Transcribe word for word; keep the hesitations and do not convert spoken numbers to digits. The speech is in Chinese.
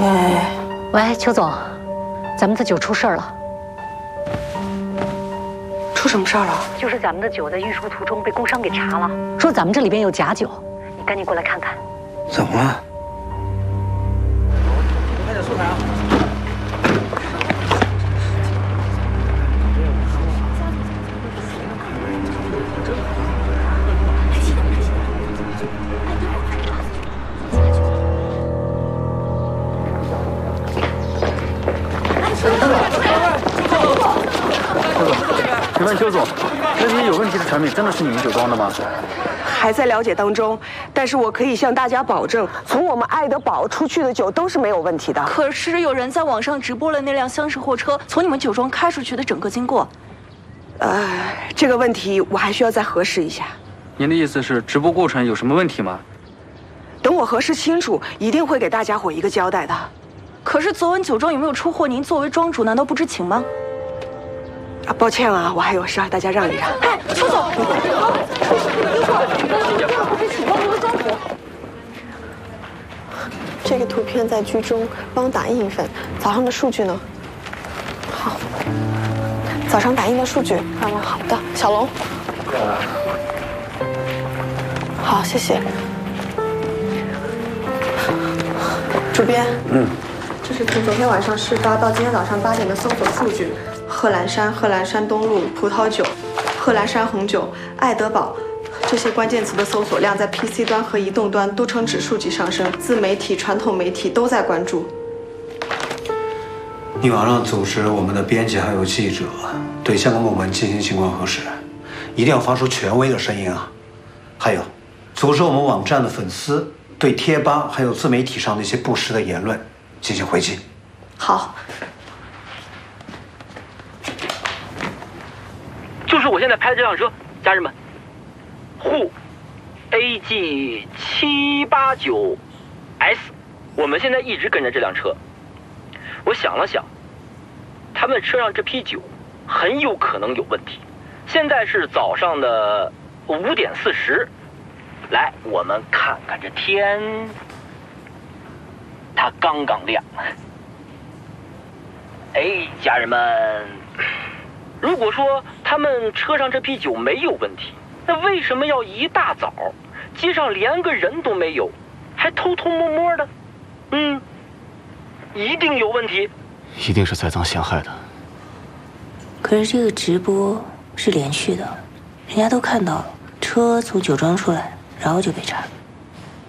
喂， 喂，邱总，咱们的酒出事儿了。 出什么事儿了？ 就是咱们的酒在运输途中被工商给查了，说咱们这里边有假酒，你赶紧过来看看。 怎么了？ 快点素材啊！ 请问邱总，这些有问题的产品真的是你们酒庄的吗？ 还在了解当中，但是我可以向大家保证，从我们爱德堡出去的酒都是没有问题的。 可是有人在网上直播了那辆厢式货车从你们酒庄开出去的整个经过。 呃，这个问题我还需要再核实一下。 您的意思是直播过程有什么问题吗？ 等我核实清楚，一定会给大家伙一个交代的。 可是昨晚酒庄有没有出货，您作为庄主难道不知情吗？ 啊，抱歉啊，我还有事，大家让一让。 哎，邱总，邱总， 这个图片在居中，帮我打印一份。早上的数据呢？好，早上打印的数据。好了，好的，小龙。好，谢谢。主编， 嗯， 这是从昨天晚上事发到今天早上八点的搜索数据。 贺兰山、贺兰山东路、葡萄酒、贺兰山红酒、爱德堡，这些关键词的搜索量在 P C 端和移动端都呈指数级上升，自媒体、传统媒体都在关注。 你马上组织我们的编辑还有记者，对相关部门进行情况核实，一定要发出权威的声音啊！还有，组织我们网站的粉丝对贴吧还有自媒体上的一些不实的言论进行回击。 好。 就是我现在拍的这辆车，家人们，沪 A G 七八九 S， 我们现在一直跟着这辆车。我想了想，他们车上这批酒很有可能有问题。现在是早上的五点四十，来，我们看看这天，它刚刚亮。哎，家人们。 如果说他们车上这批酒没有问题，那为什么要一大早，街上连个人都没有，还偷偷摸摸的？嗯，一定有问题， 一定是栽赃陷害的。 可是这个直播是连续的，人家都看到了，车从酒庄出来，然后就被查。